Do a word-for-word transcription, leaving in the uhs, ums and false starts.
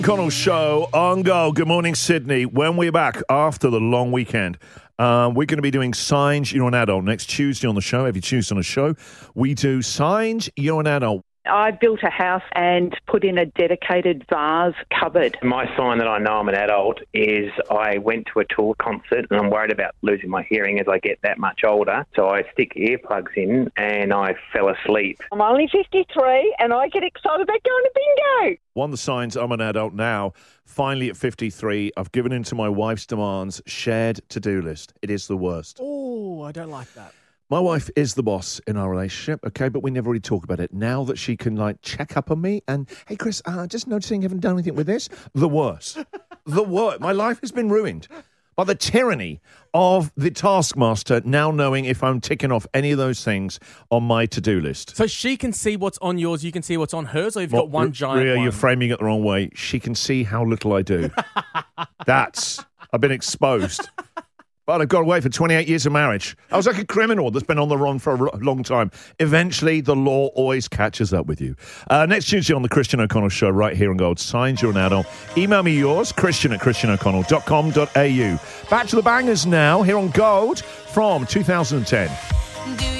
Connell Show on Go. Good morning, Sydney. When we're back after the long weekend, uh, we're going to be doing Signs You're an Adult next Tuesday on the show. Every Tuesday on the show, we do Signs You're an Adult. I built a house and put in a dedicated vase cupboard. My sign that I know I'm an adult is I went to a Tool concert and I'm worried about losing my hearing as I get that much older. So I stick earplugs in and I fell asleep. I'm only fifty-three and I get excited about going to bingo. One of the signs I'm an adult now. Finally, at fifty-three, I've given in to my wife's demands. Shared to-do list. It is the worst. Oh, I don't like that. My wife is the boss in our relationship, okay, but we never really talk about it. Now that she can, like, check up on me and, hey, Chris, uh, just noticing you haven't done anything with this. The worst. The worst. My life has been ruined by the tyranny of the taskmaster now knowing if I'm ticking off any of those things on my to-do list. So she can see what's on yours, you can see what's on hers, or you've Well, got one R- giant Ria, one? you're framing it the wrong way. She can see how little I do. That's... I've been exposed. But I've got away for twenty-eight years of marriage. I was like a criminal that's been on the run for a long time. Eventually, the law always catches up with you. Uh, next Tuesday on the Christian O'Connell Show, right here on Gold. Signs You're an Adult. Email me yours, Christian at christian o'connell dot com dot a u. Back to the bangers now, here on Gold from two thousand ten.